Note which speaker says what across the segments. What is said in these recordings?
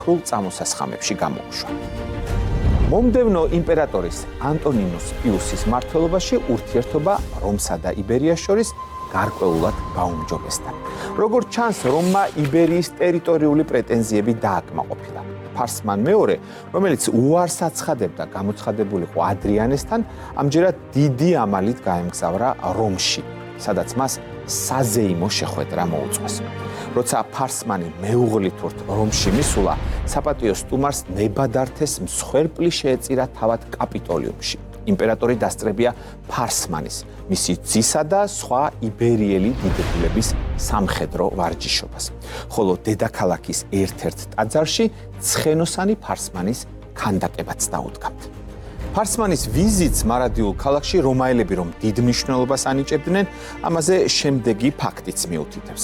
Speaker 1: ქრულ წამოსასხამებში გამოუშვა. მომდევნო იმპერატორის ანტონინუს პიუსის მმართველობაში ურთიერთობა რომსა და იბერიას შორის გარკვეულად გაუმჯობესდა. როგორც ჩანს, რომმა იბერიის ტერიტორიული პრეტენზიები დააკმაყოფილა. ფარსმან მეორე, რომელიც უარს აცხადებდა გამოცხადებულიყო ადრიანესთან, ამჯერად დიდი ამალით გაემგზავრა რომში, სადაც მას საზეიმო შეხვედრა მოუწყვეს. როცა ფარსმანი მეუღლითურთ რომში მისულა, საპატიო სტუმარს ნებადართეს მსხვერპლი შეეწირა თავად კაპიტოლიუმში. იმპერატორი დასწრებია ფარსმანის, მისი ძისა და სხვა იბერიელი დიდებულების სამხედრო ვარჯიშობას. ხოლო დედაქალაქის ერთ-ერთ ტაძარში ცხენოსანი ფარსმანის ქანდაკებაც დაუდგამთ. ფარსმანის ვიზიტს მარადიულ ქალაქში რომაელები რომ დიდ მნიშვნელობას ანიჭებდნენ, ამაზე შემდეგი ფაქტიც მიუთითებს.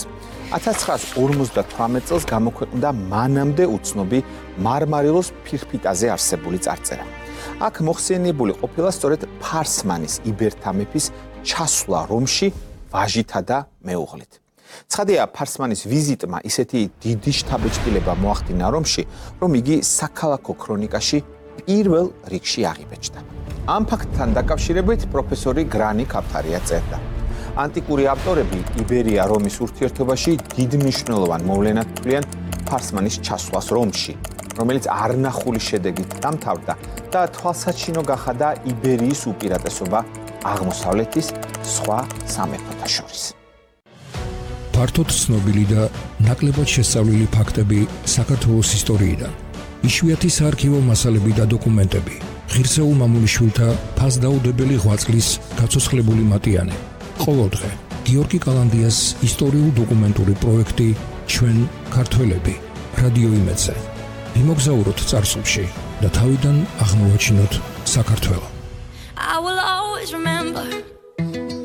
Speaker 1: 1958 წელს გამოქვეყნდა მანამდე უცნობი მარმარილოს ფირფიტაზე არსებული წარწერა. აქ მოხსენიებული ყოფილა სწორედ ფარსმანის იბერთა მეფის ჩასვლა რომში ვაჟითა და მეუღლით. ცხადია, ფარსმანის ვიზიტმა ისეთი დიდი შთაბეჭდილება მოახდინა რომში, რომ იგი საქალაქო ქრონიკაში პირველ რიგში აღიბეჭდა. ამ ფაქტთან დაკავშირებით პროფესორი გრანი კაფთარია წერდა. ანტიკური ავტორები იბერია რომის ურთიერთობაში დიდ მნიშვნელოვან მოვლენად თვლიან ფარსმანის ჩასვლას რომში, რომელიც არნახული შედეგით დამთავრდა და თვალსაჩინო გახადა იბერიის უპირატესობა აღმოსავლეთის სხვა სამეფოთა შორის.
Speaker 2: ფართოდ ცნობილი და ნაკლებად შესწავლილი ფაქტები საქართველოს ისტორიიდან. იშვიათი საარქივო მასალები და დოკუმენტები. ღირსეულ მამულიშვილთა ფასდაუდებელი ღვაწლის გაცოცხლებული მატიანე. ყოველდღე გიორგი კალანდიას ისტორიულ-დოკუმენტური პროექტი ჩვენ ქართველები რადიო იმედზე. იმოგზაუროთ წარსულში და თავიდან აღმოვაჩინოთ საქართველო.
Speaker 3: I will always remember